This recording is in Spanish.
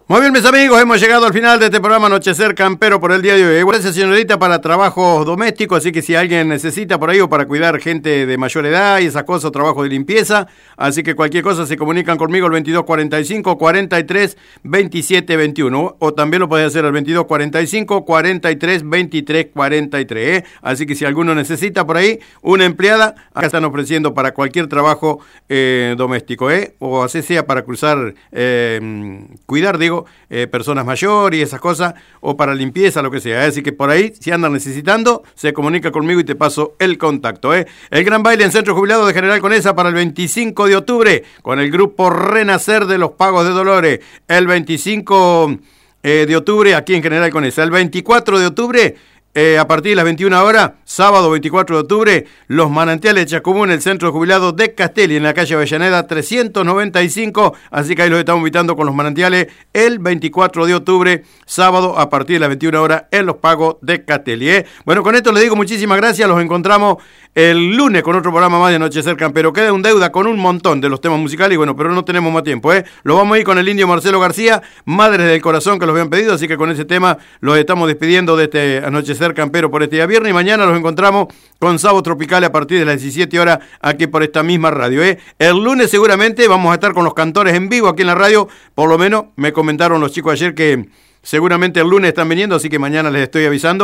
Muy bien, mis amigos, hemos llegado al final de este programa Anochecer Campero por el día de hoy. Gracias, señorita, para trabajos domésticos, así que si alguien necesita por ahí o para cuidar gente de mayor edad y esas cosas, trabajo de limpieza, así que cualquier cosa se comunican conmigo al 2245 43 27 21 o también lo puede hacer al 2245 43 23 43, Así que si alguno necesita por ahí una empleada, acá están ofreciendo para cualquier trabajo doméstico, o así sea para cruzar, cuidar, digo, personas mayores y esas cosas, o para limpieza, lo que sea. Así que por ahí, si andan necesitando, se comunica conmigo y te paso el contacto. El gran baile en Centro Jubilado de General Conesa para el 25 de octubre, con el grupo Renacer de los Pagos de Dolores. El 25 de octubre, aquí en General Conesa. El 24 de octubre, a partir de las 21 horas, sábado 24 de octubre, Los Manantiales de Chascomún, en el Centro Jubilado de Castelli, en la calle Avellaneda 395, así que ahí los estamos invitando con Los Manantiales el 24 de octubre, sábado, a partir de las 21 horas, en Los Pagos de Castelli. Bueno, con esto les digo muchísimas gracias, los encontramos el lunes con otro programa más de Anochecer Campero. Queda un deuda con un montón de los temas musicales, y bueno, pero no tenemos más tiempo, Lo vamos a ir con el indio Marcelo García, Madres del Corazón, que los habían pedido, así que con ese tema los estamos despidiendo de este Anochecer Campero por este día viernes, y mañana los encontramos con Sábado Tropical a partir de las 17 horas aquí por esta misma radio. El lunes seguramente vamos a estar con los cantores en vivo aquí en la radio, por lo menos me comentaron los chicos ayer que seguramente el lunes están viniendo, así que mañana les estoy avisando.